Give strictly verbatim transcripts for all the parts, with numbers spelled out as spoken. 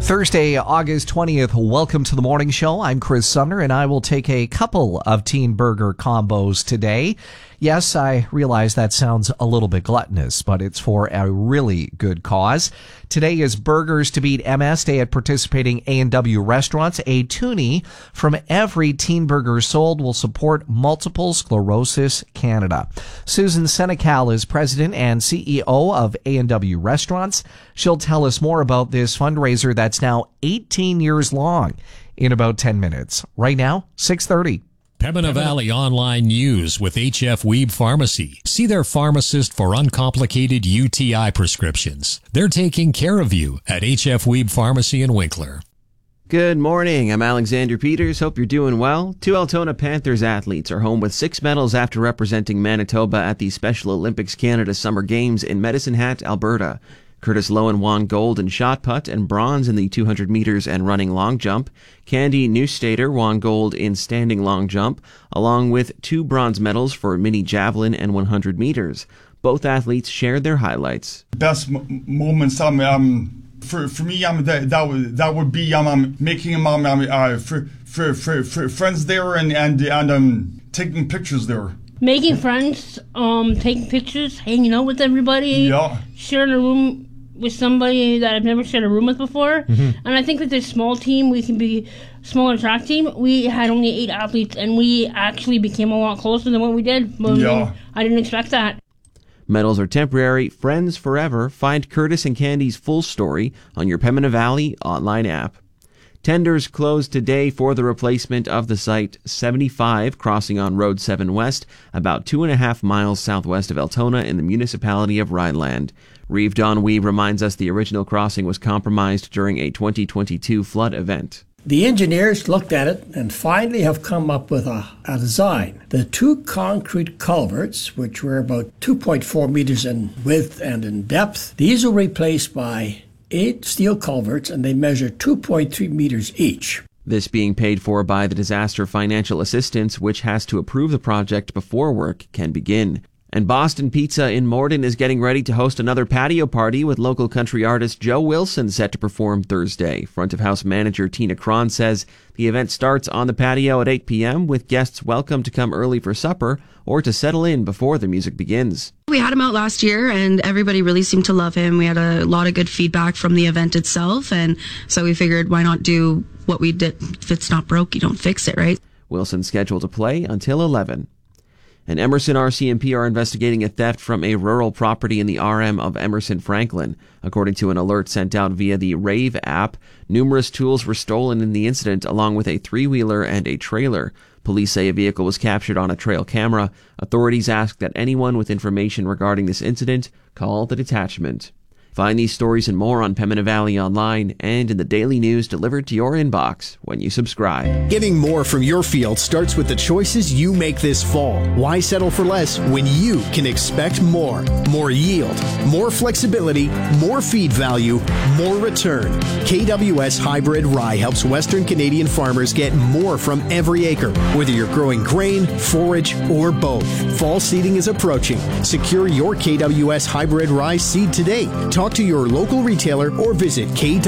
Thursday, August twentieth. Welcome to the morning show. I'm Chris Sumner, and I will take a couple of teen burger combos today. Yes, I realize that sounds a little bit gluttonous, but it's for a really good cause. Today is Burgers to Beat M S Day at participating A and W restaurants. A toonie from every teen burger sold will support Multiple Sclerosis Canada. Susan Senecal is president and C E O of A and W Restaurants. She'll tell us more about this fundraiser that's now eighteen years long in about ten minutes. Right now, six thirty. Pembina Valley Online News with H F Weeb Pharmacy. See their pharmacist for uncomplicated U T I prescriptions. They're taking care of you at H F Weeb Pharmacy in Winkler. Good morning. I'm Alexander Peters. Hope you're doing well. Two Altona Panthers athletes are home with six medals after representing Manitoba at the Special Olympics Canada Summer Games in Medicine Hat, Alberta. Curtis Lowen won gold in shot put and bronze in the two hundred meters and running long jump. Candy Neustaedter won gold in standing long jump, along with two bronze medals for mini javelin and one hundred meters. Both athletes shared their highlights. Best m- moments um, um for for me um that that would that would be um, um making um, um uh for, for for for friends there and and and um taking pictures there. Making friends, um, taking pictures, hanging out with everybody, yeah. Sharing a room with somebody that I've never shared a room with before. Mm-hmm. And I think with this small team, we can be smaller track team. We had only eight athletes, and we actually became a lot closer than what we did. But yeah. I didn't expect that. Medals are temporary, friends forever. Find Curtis and Candy's full story on your Pembina Valley online app. Tenders closed today for the replacement of the Site seventy-five crossing on Road seven West, about two and a half miles southwest of Altona in the municipality of Rhineland. Reeve Don Weeb reminds us the original crossing was compromised during a twenty twenty-two flood event. The engineers looked at it and finally have come up with a, a design. The two concrete culverts, which were about two point four meters in width and in depth, these were replaced by eight steel culverts, and they measure two point three meters each. This being paid for by the Disaster Financial Assistance, which has to approve the project before work can begin. And Boston Pizza in Morden is getting ready to host another patio party with local country artist Joe Wilson set to perform Thursday. Front of house manager Tina Cron says the event starts on the patio at eight p.m. with guests welcome to come early for supper or to settle in before the music begins. We had him out last year and everybody really seemed to love him. We had a lot of good feedback from the event itself, and so we figured why not do what we did. If it's not broke, you don't fix it, right? Wilson's scheduled to play until eleven. And Emerson R C M P are investigating a theft from a rural property in the R M of Emerson Franklin. According to an alert sent out via the Rave app, numerous tools were stolen in the incident, along with a three-wheeler and a trailer. Police say a vehicle was captured on a trail camera. Authorities ask that anyone with information regarding this incident call the detachment. Find these stories and more on Pembina Valley Online and in the daily news delivered to your inbox when you subscribe. Getting more from your field starts with the choices you make this fall. Why settle for less when you can expect more? More yield, more flexibility, more feed value, more return. K W S Hybrid Rye helps Western Canadian farmers get more from every acre, whether you're growing grain, forage, or both. Fall seeding is approaching. Secure your K W S Hybrid Rye seed today. Talk to your local retailer or visit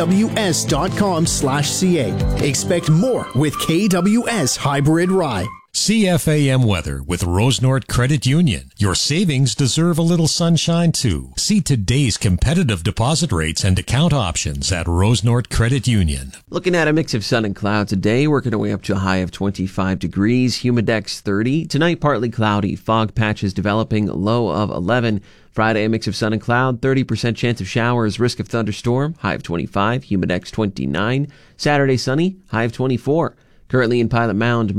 kws.com slash ca. Expect more with K W S Hybrid Rye. C F A M weather with Rosenort Credit Union. Your savings deserve a little sunshine too. See today's competitive deposit rates and account options at Rosenort Credit Union. Looking at a mix of sun and cloud today, working our way up to a high of twenty-five degrees, humidex thirty. Tonight, partly cloudy, fog patches developing, low of eleven. Friday, a mix of sun and cloud, thirty percent chance of showers, risk of thunderstorm, high of twenty-five, humidex twenty-nine. Saturday, sunny, high of twenty-four. Currently in Pilot Mound,